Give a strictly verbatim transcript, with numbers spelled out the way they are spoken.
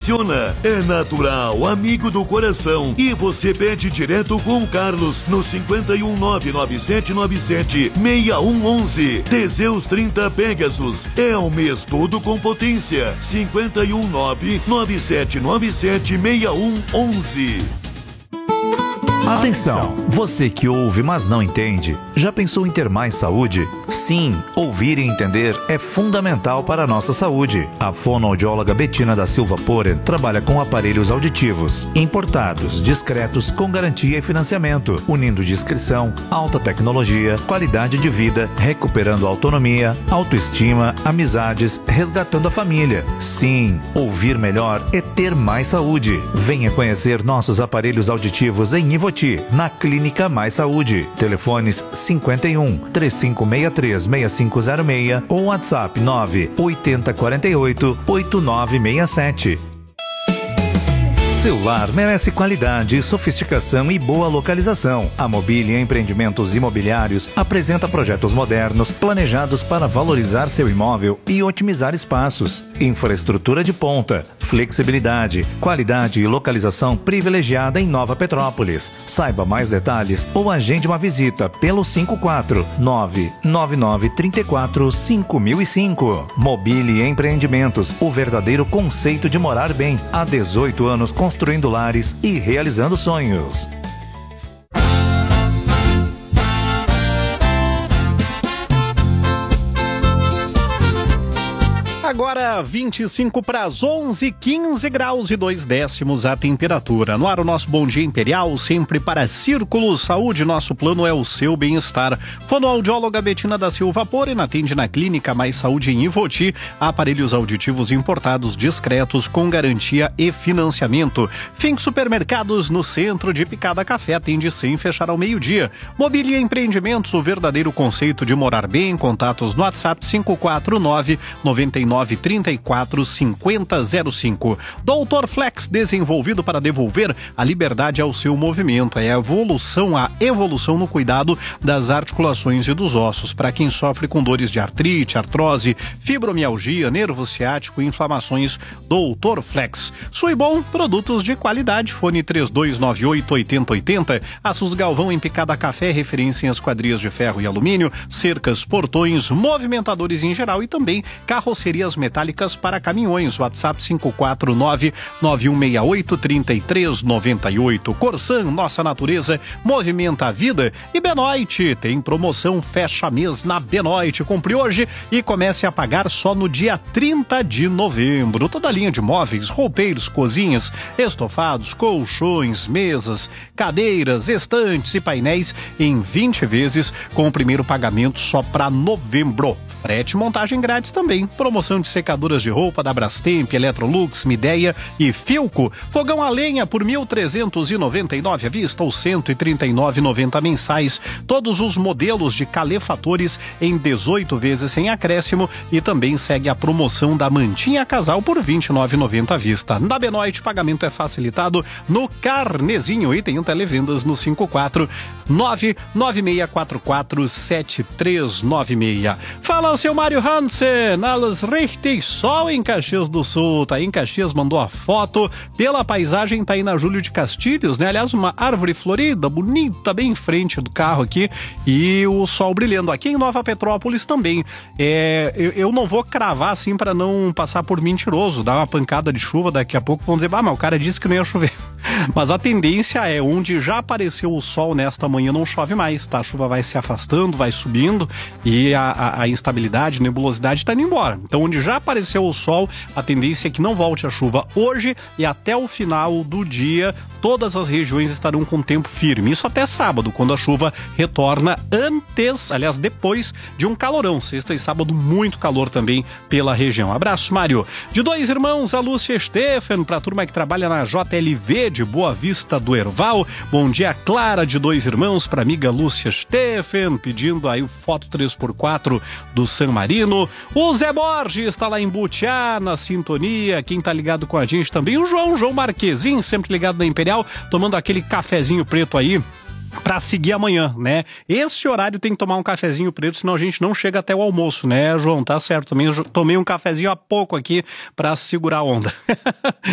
funciona. É natural, amigo do coração. E você pede direto com o Carlos no cinco um nove nove sete nove sete seis um um um. Teseus trinta Pegasus. É o mês todo com potência. cinco um nove nove sete nove sete seis um um um. Atenção, você que ouve, mas não entende, já pensou em ter mais saúde? Sim, ouvir e entender é fundamental para a nossa saúde. A fonoaudióloga Betina da Silva Poren trabalha com aparelhos auditivos, importados, discretos, com garantia e financiamento, unindo discrição, alta tecnologia, qualidade de vida, recuperando autonomia, autoestima, amizades, resgatando a família. Sim, ouvir melhor é ter mais saúde. Venha conhecer nossos aparelhos auditivos em Ivoti, na Clínica Mais Saúde. Telefones cinco um, três cinco seis três, seis cinco zero seis ou WhatsApp nove oito zero quatro oito, oito nove seis sete. Seu lar merece qualidade, sofisticação e boa localização. A Mobília Empreendimentos Imobiliários apresenta projetos modernos, planejados para valorizar seu imóvel e otimizar espaços. Infraestrutura de ponta, flexibilidade, qualidade e localização privilegiada em Nova Petrópolis. Saiba mais detalhes ou agende uma visita pelo cinco quatro nove nove nove três quatro cinco mil e cinco. Mobília Empreendimentos, o verdadeiro conceito de morar bem. Há dezoito anos construindo lares e realizando sonhos. Agora vinte e cinco para as onze, quinze graus e dois décimos a temperatura. No ar o nosso Bom Dia Imperial, sempre para Círculo Saúde. Nosso plano é o seu bem-estar. Fonoaudióloga Betina da Silva Poren atende na Clínica Mais Saúde em Ivoti. Aparelhos auditivos importados, discretos, com garantia e financiamento. Fink Supermercados no centro de Picada Café atende sem fechar ao meio-dia. Mobília Empreendimentos, o verdadeiro conceito de morar bem. Contatos no WhatsApp cinco quatro nove nove nove trinta e quatro cinquenta zero cinco. Doutor Flex, desenvolvido para devolver a liberdade ao seu movimento. É a evolução, a evolução no cuidado das articulações e dos ossos. Para quem sofre com dores de artrite, artrose, fibromialgia, nervo ciático e inflamações, Doutor Flex. Suibom, produtos de qualidade. Fone três dois nove oito, oito zero oito zero. Aços Galvão em Picada Café, referência em esquadrias de ferro e alumínio, cercas, portões, movimentadores em geral e também carrocerias metálicas para caminhões. WhatsApp cinco quatro nove nove um seis oito três três nove oito. Corsan, nossa natureza movimenta a vida. E Benoit tem promoção fecha mês na Benoit. Compre hoje e comece a pagar só no dia trinta de novembro. Toda a linha de móveis, roupeiros, cozinhas, estofados, colchões, mesas, cadeiras, estantes e painéis em vinte vezes com o primeiro pagamento só para novembro. Frete e montagem grátis também. Promoção de secadoras de roupa da Brastemp, Electrolux, Midea e Filco. Fogão a lenha por mil trezentos e noventa e nove à vista ou cento e trinta e nove reais e noventa centavos mensais. Todos os modelos de calefatores em dezoito vezes sem acréscimo e também segue a promoção da mantinha casal por vinte e nove reais e noventa centavos à vista. Na Benoit, pagamento é facilitado no Carnezinho e tem um televendas no cinco quatro nove nove seis quatro quatro sete três nove seis. Fala, seu Mário Hansen, alles richtig, sol em Caxias do Sul, tá aí em Caxias, mandou a foto, pela paisagem tá aí na Júlio de Castilhos, né, aliás uma árvore florida, bonita, bem em frente do carro aqui, e o sol brilhando, aqui em Nova Petrópolis também, é, eu, eu não vou cravar assim para não passar por mentiroso, dar uma pancada de chuva, daqui a pouco vão dizer, bah, mas o cara disse que não ia chover, mas a tendência é, onde já apareceu o sol nesta manhã não chove mais, tá, a chuva vai se afastando, vai subindo, e a, a, a instabilidade, nebulosidade está indo embora. Então, onde já apareceu o sol, a tendência é que não volte a chuva hoje e até o final do dia, todas as regiões estarão com tempo firme. Isso até sábado, quando a chuva retorna antes, aliás, depois de um calorão. Sexta e sábado, muito calor também pela região. Abraço, Mário. De Dois Irmãos, a Lúcia Stefan, para a turma que trabalha na J L V de Boa Vista do Herval. Bom dia, Clara de Dois Irmãos, para a amiga Lúcia Stefan, pedindo aí o foto três por quatro do San Marino. O Zé Borges está lá em Butiá, na sintonia. Quem tá ligado com a gente também, o João, João Marquezinho, sempre ligado na Imperial, tomando aquele cafezinho preto aí para seguir amanhã, né? Esse horário tem que tomar um cafezinho preto, senão a gente não chega até o almoço, né, João? Tá certo, também eu tomei um cafezinho há pouco aqui para segurar a onda.